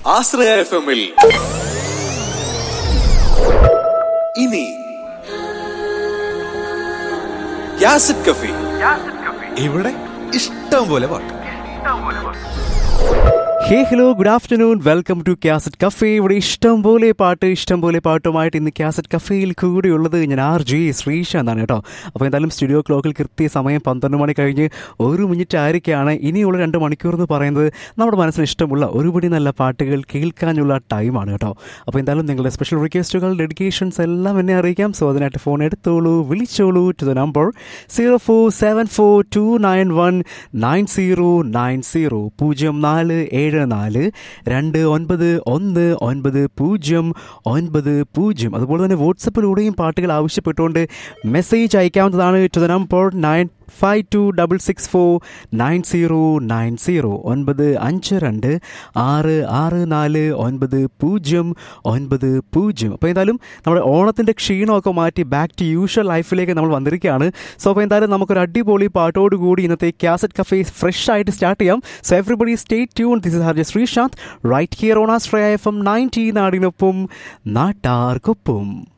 ആശ്രയ FM-ൽ ഇനി cassette cafe. ഇവിടെ ഇഷ്ടം പോലെ പാട്ട്. ഹേ hello, good afternoon, welcome to cassette cafe. ഇവിടെ ഇഷ്ടം പോലെ പാട്ടുമായിട്ട് ഇന്ന് കാസറ്റ് കഫേയിൽ കൂടെയുള്ളത് ഞാൻ RJ ശ്രീശാന്താണ് കേട്ടോ. അപ്പോൾ എന്തായാലും സ്റ്റുഡിയോ ക്ലോക്കിൽ കൃത്യസമയം 12 മണി കഴിഞ്ഞ് 1 മിനിറ്റ് ആയിരിക്കുകയാണ്. ഇനിയുള്ള 2 മണിക്കൂർ എന്ന് പറയുന്നത് നമ്മുടെ മനസ്സിന് ഇഷ്ടമുള്ള ഒരുപടി നല്ല പാട്ടുകൾ കേൾക്കാനുള്ള ടൈമാണ് കേട്ടോ. അപ്പോൾ എന്തായാലും നിങ്ങളുടെ സ്പെഷ്യൽ റിക്വസ്റ്റുകൾ, ഡെഡിക്കേഷൻസ് എല്ലാം എന്നെ അറിയിക്കാം. സോ അതിനായിട്ട് ഫോൺ എടുത്തോളൂ, വിളിച്ചോളൂ ടു ദ നമ്പർ 0474291990 0424291090. അതുപോലെ തന്നെ വാട്സപ്പിലൂടെയും പാട്ടുകൾ ആവശ്യപ്പെട്ടുകൊണ്ട് മെസ്സേജ് അയക്കാവുന്നതാണ് ടു ദ നമ്പർ 9526649090 9526649090. അപ്പോൾ എന്തായാലും നമ്മുടെ ഓണത്തിൻ്റെ ക്ഷീണമൊക്കെ മാറ്റി ബാക്ക് ടു യൂഷ്വൽ ലൈഫിലേക്ക് നമ്മൾ വന്നിരിക്കുകയാണ്. സോ അപ്പോൾ എന്തായാലും നമുക്കൊരു അടിപൊളി പാട്ടോടുകൂടി ഇന്നത്തെ കാസറ്റ് കഫേ ഫ്രഷ് ആയിട്ട് സ്റ്റാർട്ട് ചെയ്യാം. So everybody stay tune. This is RJ Sreesanth right here on Ashraya FM 90 നാടിനൊപ്പം നാട്ടാർക്കൊപ്പം.